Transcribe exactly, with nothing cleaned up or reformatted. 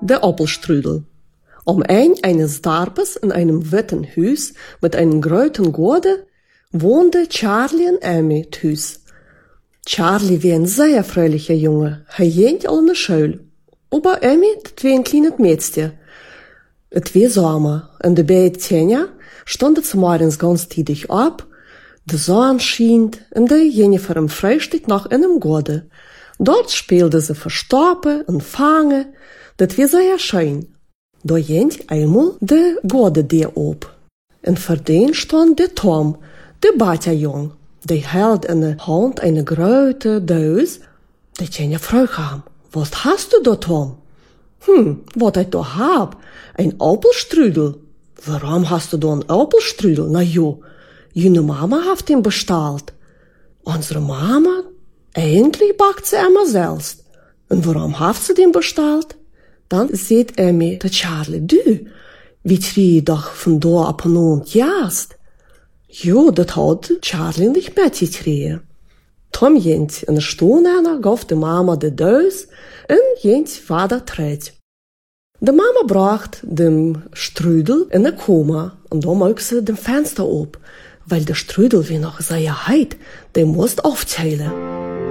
Der Appelstrudel. Am Ende eines Dorpes in einem witten Huis mit einem großen Gorde wohnte Charlie und Amy thuis. Charlie war ein sehr fröhlicher Junge. Er ging al in de Schule. Aber Amy, das war ein kleines Mädchen. Es war Sommer und die beiden Tjenja standen zum Morgens ganz tidig auf. Die Sonne schien und die gingen vor dem Frühstück noch in einem Gorde. Dort spielten sie Verstoppen und Fangen. Das war sehr schön. Da ging einmal der Gorde der op. Und vor dem stand der Tom, der Batjajong. Der hielt in der Hand eine große Dose. Die Tjenja fragt ihm, was hast du da, Tom? Hm, was ich da hab? Ein Appelstrudel. Warum hast du da einen Appelstrudel? Na jo, jene Mama hat ihn bestellt. Unsere Mama? Eigentlich backt sie immer selbst. Und warum hat sie den bestellt? Dann sieht Amy der Charlie, du, wie trie doch von da ab und jast. Jo, dat hat Charlie nicht mitgekriegt. Tom jent in de stoel gaf de Mama de Dose und jent vader tret. De Mama bracht dem Strudel in de Koma und da maakte sie dem Fenster op, weil der Strudel wie noch sehr heit, der musst aufzählen.